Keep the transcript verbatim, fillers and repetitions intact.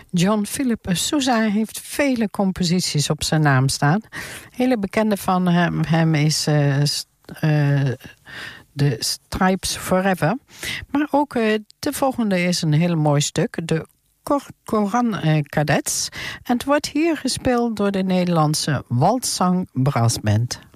John Philip Sousa heeft vele composities op zijn naam staan. Hele bekende van hem, hem is uh, uh, de Stripes Forever. Maar ook uh, de volgende is een heel mooi stuk, de Corcoran uh, Cadets. En het wordt hier gespeeld door de Nederlandse Waltzang Brassband.